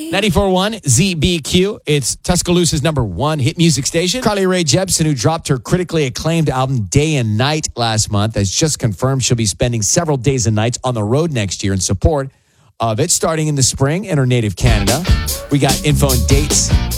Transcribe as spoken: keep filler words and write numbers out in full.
ninety-four point one Z B Q. It's Tuscaloosa's number one hit music station. Carly Rae Jepsen, who dropped her critically acclaimed album Day and Night last month, has just confirmed she'll be spending several days and nights on the road next year in support of it, starting in the spring in her native Canada. We got info and dates